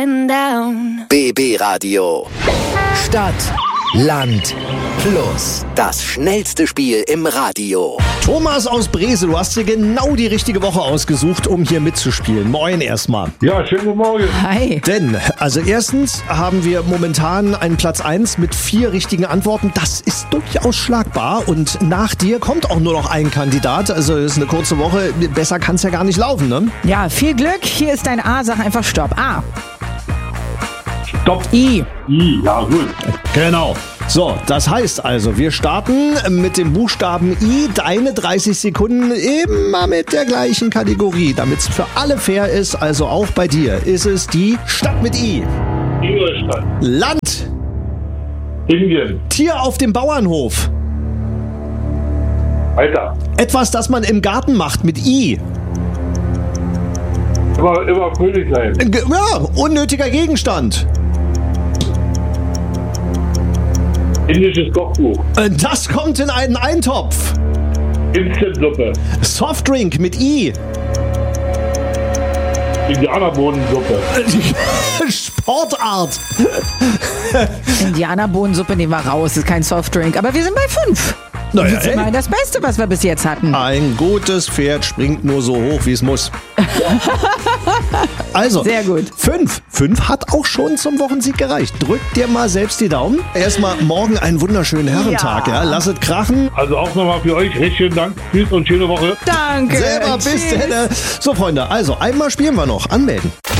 BB Radio. Stadt, Land, Plus. Das schnellste Spiel im Radio. Thomas aus Brese, du hast dir genau die richtige Woche ausgesucht, um hier mitzuspielen. Moin erstmal. Ja, schönen guten Morgen. Hi. Denn, also erstens haben wir momentan einen Platz 1 mit 4 richtigen Antworten. Das ist durchaus schlagbar. Und nach dir kommt auch nur noch ein Kandidat. Also es ist eine kurze Woche. Besser kann es ja gar nicht laufen, ne? Ja, viel Glück. Hier ist dein A. Sag einfach Stopp. A. Stopp. I. Ja, gut. Genau. So, das heißt also, wir starten mit dem Buchstaben I. Deine 30 Sekunden immer mit der gleichen Kategorie. Damit es für alle fair ist, also auch bei dir, ist es die Stadt mit I. Ingolstadt. Land. Indien. Tier auf dem Bauernhof. Weiter. Etwas, das man im Garten macht mit I. Immer fröhlich sein. Ja, unnötiger Gegenstand. Indisches Kochbuch. Das kommt in einen Eintopf. Instant-Suppe. Softdrink mit I. Indianerbohnensuppe. Sportart. Indianerbohnensuppe nehmen wir raus. Ist kein Softdrink. Aber wir sind bei 5. Naja, Das ist immerhin das Beste, was wir bis jetzt hatten. Ein gutes Pferd springt nur so hoch, wie es muss. Also, Sehr gut. 5. 5 hat auch schon zum Wochensieg gereicht. Drück dir mal selbst die Daumen. Erstmal morgen einen wunderschönen Herrentag. Ja. Lasset krachen. Also auch nochmal für euch recht schönen Dank. Tschüss und schöne Woche. Danke. Selber bis Tschüss. dann. So, Freunde, also einmal spielen wir noch. Anmelden.